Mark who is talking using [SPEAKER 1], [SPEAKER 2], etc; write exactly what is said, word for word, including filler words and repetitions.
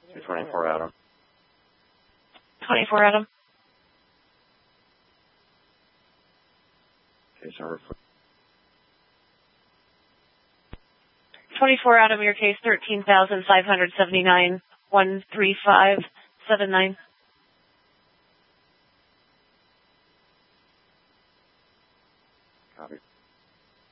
[SPEAKER 1] twenty-four Adam.
[SPEAKER 2] twenty-four Adam.
[SPEAKER 1] Case number
[SPEAKER 2] twenty-four Adam, your case thirteen thousand five hundred seventy-nine, one three five seven nine.
[SPEAKER 1] Copy.